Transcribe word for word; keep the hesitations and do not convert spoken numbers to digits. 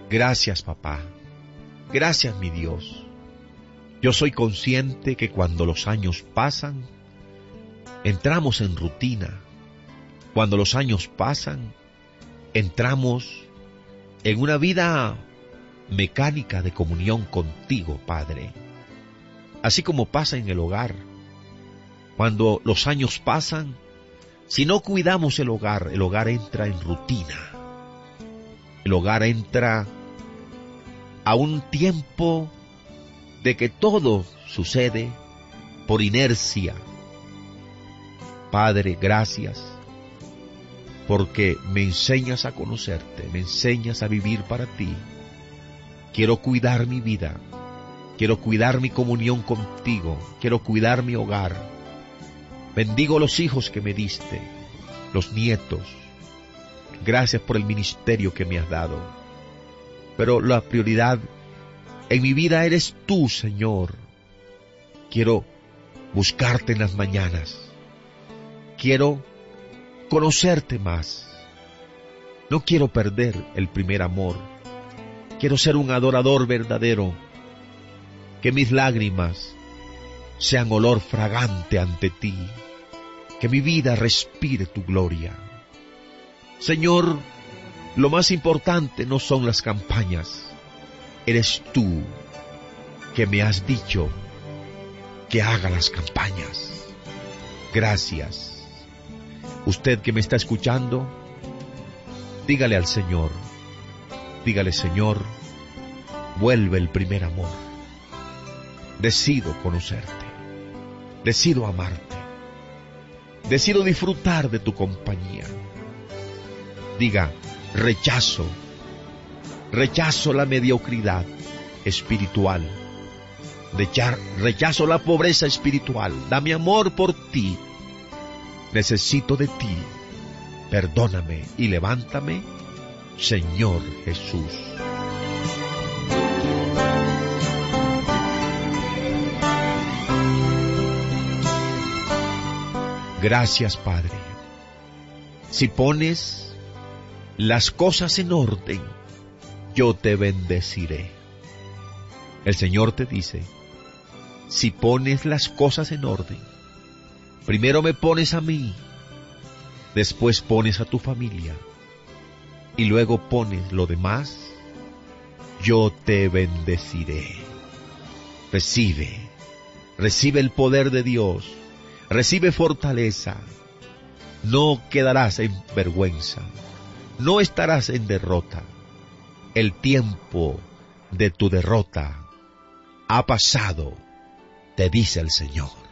Gracias, papá. Gracias, mi Dios. Yo soy consciente que cuando los años pasan, entramos en rutina. Cuando los años pasan, entramos en una vida mecánica de comunión contigo, Padre. Así como pasa en el hogar. Cuando los años pasan, si no cuidamos el hogar, el hogar entra en rutina. El hogar entra a un tiempo de que todo sucede por inercia. Padre, gracias, porque me enseñas a conocerte, me enseñas a vivir para ti. Quiero cuidar mi vida, quiero cuidar mi comunión contigo, quiero cuidar mi hogar. Bendigo los hijos que me diste, los nietos. Gracias por el ministerio que me has dado. Pero la prioridad en mi vida eres tú, Señor. Quiero buscarte en las mañanas. Quiero conocerte más. No quiero perder el primer amor. Quiero ser un adorador verdadero. Que mis lágrimas sean olor fragante ante ti. Que mi vida respire tu gloria. Señor, lo más importante no son las campañas. Eres tú que me has dicho que haga las campañas. Gracias. Usted que me está escuchando, dígale al Señor, dígale, Señor, vuelve el primer amor. Decido conocerte, decido amarte, decido disfrutar de tu compañía. Diga, rechazo, rechazo la mediocridad espiritual, rechazo la pobreza espiritual. Dame amor por ti, necesito de ti, perdóname y levántame, Señor Jesús. Gracias, Padre. Si pones las cosas en orden, yo te bendeciré. El Señor te dice, si pones las cosas en orden, primero me pones a mí, después pones a tu familia, y luego pones lo demás, yo te bendeciré. Recibe, recibe el poder de Dios, recibe fortaleza, no quedarás en vergüenza, no estarás en derrota. El tiempo de tu derrota ha pasado, te dice el Señor.